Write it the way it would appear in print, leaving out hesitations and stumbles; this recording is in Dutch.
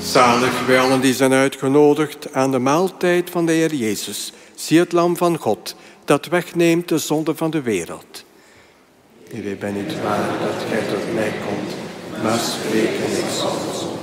Zalig wij allen die zijn uitgenodigd aan de maaltijd van de Heer Jezus. Zie het lam van God, dat wegneemt de zonde van de wereld. Heer, ik ben niet waardig dat gij tot mij komt, maar spreek en ik zal gezond.